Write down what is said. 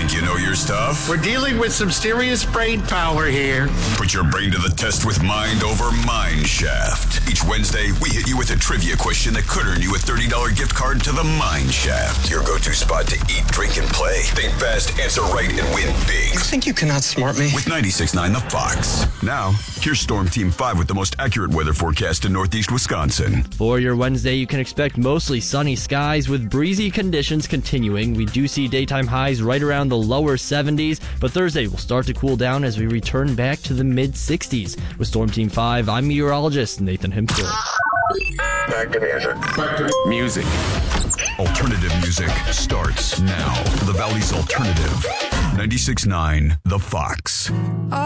Think you know your stuff? We're dealing with some serious brain power here. Put your brain to the test with Mind Over Mind Shaft. Each Wednesday, we hit you with a trivia question that could earn you a $30 gift card to the Mind Shaft. Your go-to spot to eat, drink, and play. Think fast, answer right, and win big. You think you can outsmart me? With 96.9 The Fox. Now, here's Storm Team 5 with the most accurate weather forecast in Northeast Wisconsin. For your Wednesday, you can expect mostly sunny skies with breezy conditions continuing. We do see daytime highs right around the lower 70s, but Thursday will start to cool down as we return back to the mid-60s. With Storm Team 5, I'm meteorologist Nathan Hemphill. Back to music. Alternative music starts now. The Valley's Alternative. 96.9 The Fox.